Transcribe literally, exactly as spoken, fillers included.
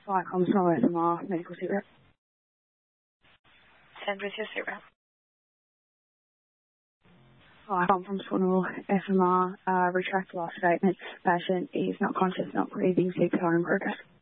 Hi, I'm Snow F M R, medical secret. Send with your secret. Hi, I'm from Swanwell F M R. Uh, retract last statement. Patient is not conscious, not breathing, seeks home progress.